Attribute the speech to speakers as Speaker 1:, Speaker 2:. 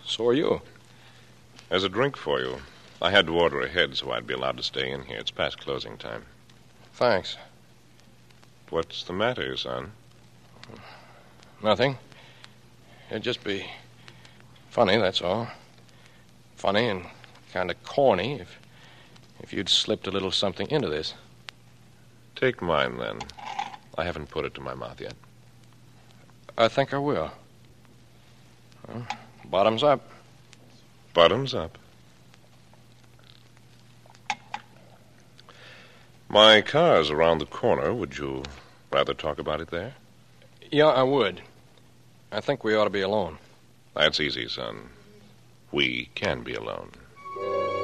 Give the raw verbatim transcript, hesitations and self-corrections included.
Speaker 1: So are you.
Speaker 2: There's a drink for you. I had to order ahead so I'd be allowed to stay in here. It's past closing time.
Speaker 1: Thanks.
Speaker 2: What's the matter, son?
Speaker 1: Nothing. It'd just be funny, that's all. Funny and kind of corny if, if you'd slipped a little something into this.
Speaker 2: Take mine, then. I haven't put it to my mouth yet.
Speaker 1: I think I will. Well, bottoms up.
Speaker 2: Bottoms up. My car's around the corner. Would you rather talk about it there?
Speaker 1: Yeah, I would. I think we ought to be alone.
Speaker 2: That's easy, son. We can be alone.